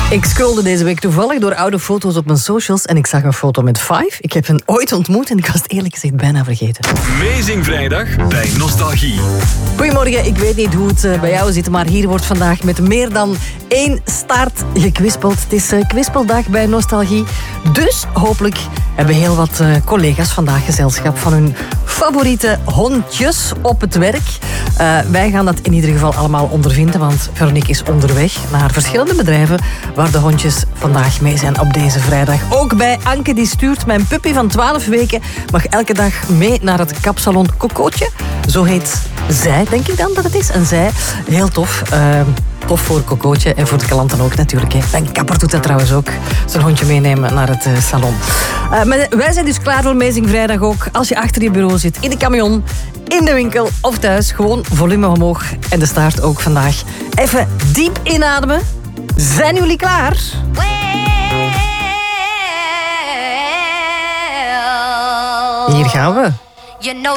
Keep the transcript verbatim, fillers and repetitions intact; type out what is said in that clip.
Ik scrollde deze week toevallig door oude foto's op mijn socials en ik zag een foto met Five. Ik heb hen ooit ontmoet en ik was het eerlijk gezegd bijna vergeten. Amazing Vrijdag bij Nostalgie. Goedemorgen, ik weet niet hoe het bij jou zit, maar hier wordt vandaag met meer dan één start gekwispeld. Het is kwispeldag bij Nostalgie, dus hopelijk hebben heel wat collega's vandaag gezelschap van hun favoriete hondjes op het werk. Uh, wij gaan dat in ieder geval allemaal ondervinden, want Veronique is onderweg naar verschillende bedrijven waar de hondjes vandaag mee zijn op deze vrijdag. Ook bij Anke, die stuurt mijn puppy van twaalf weken, mag elke dag mee naar het kapsalon Cocootje. Zo heet zij, denk ik dan dat het is. En zij, heel tof. Uh, tof voor Cocootje en voor de klanten ook natuurlijk. Hè. Mijn kapper doet dat trouwens ook. Zijn hondje meenemen naar het uh, salon. Uh, maar wij zijn dus klaar voor Amazing Vrijdag ook. Als je achter je bureau zit, in de camion, in de winkel of thuis, gewoon volume omhoog. En de staart ook vandaag. Even diep inademen. Zijn jullie klaar? Hier gaan we. You know